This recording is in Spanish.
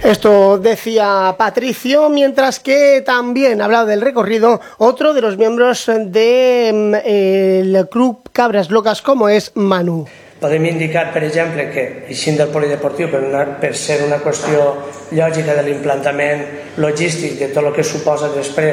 Esto decía Patricio, mientras que también ha hablado del recorrido otro de los miembros del Club Cabres Locas, como es Manu. Podem indicar, per exemple, que eixint del polideportiu, per ser una qüestió lògica de l'implantament logístic de tot el que suposa després